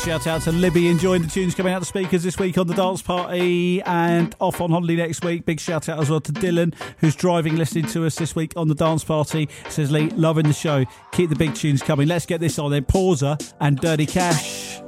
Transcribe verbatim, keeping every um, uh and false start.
Shout out to Libby enjoying the tunes coming out the speakers this week on the dance party and off on holiday next week. Big shout out as well to Dylan, who's driving listening to us this week on the dance party. Says Lee, loving the show. Keep the big tunes coming. Let's get this on then. Pauser and Dirty Cash.